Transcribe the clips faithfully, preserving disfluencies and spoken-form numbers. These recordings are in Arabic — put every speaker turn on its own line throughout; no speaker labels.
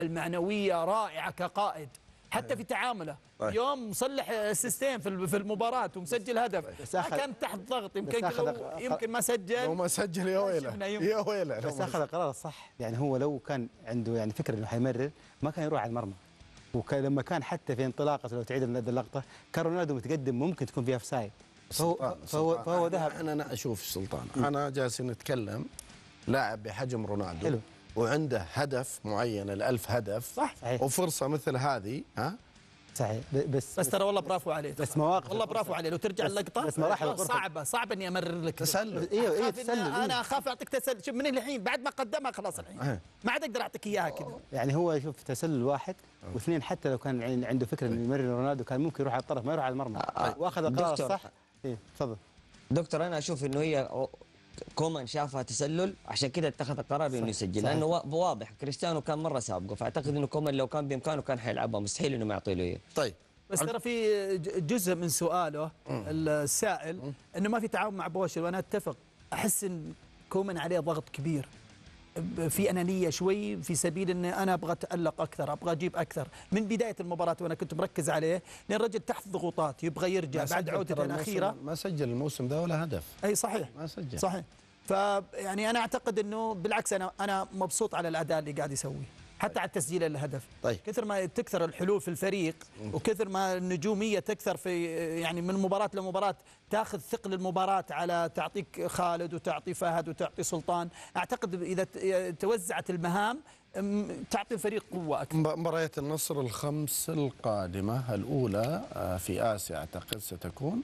المعنويه رائعه كقائد حتى في تعامله. طيب. يوم مصلح اسيستين في في المباراه ومسجل هدف، ما كان تحت ضغط، يمكن لو يمكن ما سجل
لو ما سجل يا ويله يا ويله.
بس اخذ القرار الصح، يعني هو لو كان عنده يعني فكره انه حيمرر ما كان يروح على المرمى. ولما كان حتى في انطلاقه لو تعيد اللقطه كان رونالدو متقدم ممكن تكون فيها اوفسايد، فهو
سلطان
فهو,
سلطان
فهو ذهب.
انا انا اشوف سلطان، انا جالسين نتكلم لاعب بحجم رونالدو
حلو.
وعنده هدف معين الألف هدف
صح صحيح.
وفرصه مثل هذه ها
صحيح. بس
بس ترى والله برافو عليه،
بس مواقف
والله برافو عليه. لو ترجع اللقطه
بس مراحل
صعبه صعب اني امرر لك
تسلل.
ايوه ايوه تسلل.
انا اخاف اعطيك تسلل. شوف من الحين بعد ما قدمها خلاص الحين ما عاد اقدر اعطيك اياها كذا.
يعني هو شوف تسلل واحد واثنين، حتى لو كان عنده فكره انه يمرر رونالدو كان ممكن يروح على الطرف ما يروح على المرمى. واخذ القرار الصح. ايه تفضل
دكتور. انا اشوف انه هي كومان شافها تسلل عشان كذا اتخذ القرار انه يسجل، لانه واضح كريستيانو كان مره سابقه، فاعتقد انه كومان لو كان بامكانه كان حيلعبها، مستحيل انه ما يعطي له اياه.
طيب
بس ترى في جزء من سؤاله السائل انه ما في تعاون مع بوشل، وانا اتفق. احس ان كومان عليه ضغط كبير، في انانيه شوي في سبيل ان انا ابغى اتالق اكثر، ابغى اجيب اكثر من بدايه المباراه، وانا كنت مركز عليه لان الرجل تحت ضغوطات يبغى يرجع بعد عودته الاخيره.
ما سجل الموسم ده ولا هدف.
اي صحيح
ما سجل
صحيح. فيعني انا اعتقد انه بالعكس انا انا مبسوط على الاداء اللي قاعد يسويه حتى على تسجيل الهدف.
طيب.
كثر ما تكثر الحلول في الفريق وكثر ما النجوميه تكثر في يعني من مباراه لمباراه، تاخذ ثقل المباراه على تعطيك خالد وتعطي فهد وتعطي سلطان. اعتقد اذا توزعت المهام تعطي الفريق قوه اكثر.
مباريات النصر الخمس القادمه الاولى في اسيا اعتقد ستكون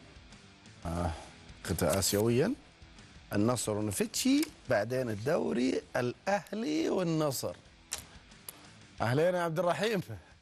آسيويا، النصر ونفتشي، بعدين الدوري الاهلي والنصر. اهلين يا عبد الرحيم.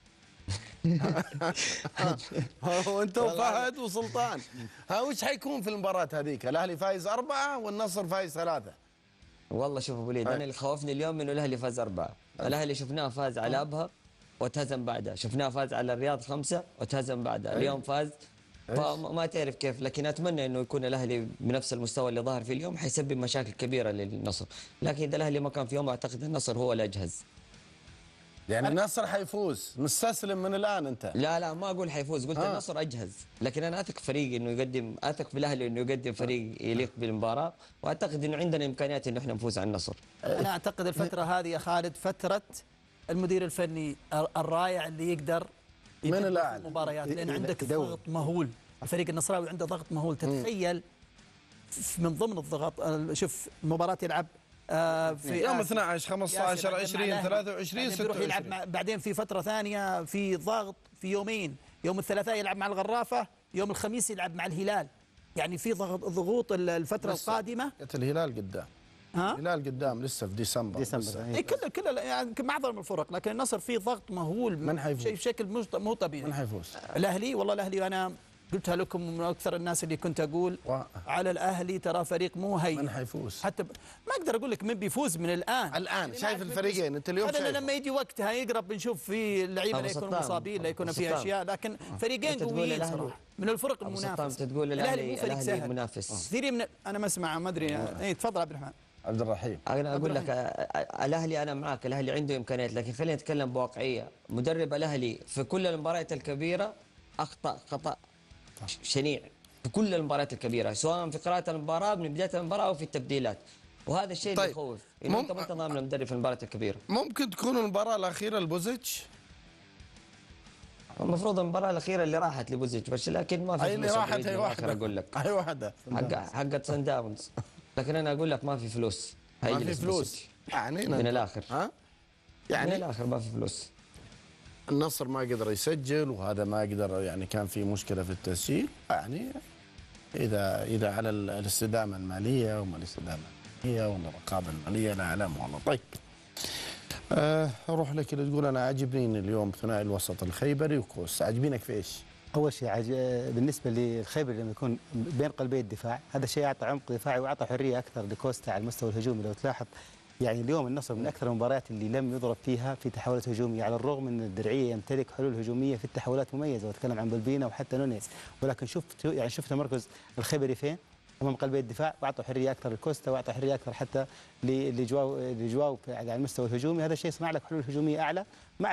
وانت وفهد وسلطان، ها وش حيكون في المباراه هذيك؟ الاهلي فايز اربعه والنصر فايز ثلاثه.
والله شوف ابو وليد، انا اللي خوفني اليوم انه الاهلي فاز اربعه. الاهلي شفناه فاز على ابها وتهزم بعدها، شفناه فاز على الرياض خمسه وتهزم بعدها، اليوم فاز. فما تعرف كيف، لكن اتمنى انه يكون الاهلي بنفس المستوى اللي ظهر فيه اليوم، حيسبب مشاكل كبيره للنصر، لكن اذا الاهلي ما كان في يوم اعتقد النصر هو الاجهز.
يعني النصر حيفوز، مستسلم من الان انت؟
لا لا ما اقول حيفوز، قلت آه. النصر اجهز، لكن انا اثق فريق انه يقدم، اثق بالاهلي انه يقدم فريق يليق بالمباراه، واعتقد انه عندنا امكانيات انه احنا نفوز على النصر.
انا اعتقد الفتره هذه يا خالد فتره المدير الفني الرائع اللي يقدر
من الاعلى
المباريات، لان عندك ضغط مهول. الفريق النصراوي عنده ضغط مهول. تتخيل من ضمن الضغط، شوف مباراه يلعب آه في
يوم اثني عشر خمسة عشر عشرين ثلاثة وعشرين ستة وعشرين،
يلعب بعدين في فتره ثانيه في ضغط في يومين، يوم الثلاثاء يلعب مع الغرافه، يوم الخميس يلعب مع الهلال. يعني في ضغط ضغوط الفتره القادمه.
الهلال قدام، ها الهلال قدام لسه في ديسمبر
ديسمبر
اي كل كل يعني معظم الفرق، لكن النصر فيه ضغط مهول.
من حيفوز؟
شيء بشكل مو طبيعي.
من حيفوز؟
الاهلي. والله الاهلي انا قلتها لكم من اكثر الناس اللي كنت اقول و... على الاهلي ترى فريق مو هين.
من حيفوز؟
حتى ب... ما اقدر اقول لك من بيفوز من الان.
الان شايف الفريقين انت اليوم
شايف؟ لما يجي وقتها يقرب بنشوف في اللعيبه اللي يكونوا مصابين، لا يكون في اشياء، لكن فريقين قويين صراحه من الفرق المنافسه.
تقول الاهلي مو فريق سهل منافس
كثير من انا ما اسمع ما ادري. اي تفضل عبد الرحمن.
عبد الرحيم
انا اقول لك الاهلي انا معك، الاهلي عنده امكانيات، لكن خلينا نتكلم بواقعيه. مدرب الاهلي في كل المباريات الكبيره اخطا خطا شنيع في كل المباريات الكبيره، سواء في قراءه المباراه من بدايه المباراه او في التبديلات، وهذا الشيء اللي يخوف. طيب. انه انت ما انت ضامن المدرب في المباراه الكبيره.
ممكن تكون المباراه الاخيره لبوزيتش؟
المفروض المباراه الاخيره اللي راحت لبوزيتش، بس لكن ما في
اللي راحت هي واحده
اقول لك
اي واحده
حق حقت سان داونز، لكن انا اقول لك ما في فلوس.
ما في فلوس يعني
من الاخر، ها
يعني
من الاخر ما في فلوس.
النصر ما قدر يسجل وهذا ما قدر، يعني كان في مشكله في التسجيل. يعني اذا اذا على الاستدامه الماليه وما الاستدامه الماليه والرقابه الماليه لا اعلم والله. طيب أه اروح لك اللي تقول انا عاجبني اليوم ثنائي الوسط الخيبري وكوس، عاجبينك في ايش؟
اول شيء عج... بالنسبه للخيبري لما يكون بين قلبي الدفاع، هذا الشيء اعطى عمق دفاعي واعطى حريه اكثر لكوستا على المستوى الهجومي. لو تلاحظ يعني اليوم النصر من اكثر المباريات اللي لم يضرب فيها في تحولات هجوميه، على الرغم من الدرعيه يمتلك حلول هجوميه في التحولات مميزه، واتكلم عن بلبينا وحتى نونيز، ولكن شفت يعني شفت تمركز الخيبري فين؟ امام قلبي الدفاع، واعطوا حريه اكثر لكوستا واعطى حريه اكثر حتى لجواو لجواو على المستوى الهجومي. هذا الشيء صنع لك حلول هجوميه اعلى مع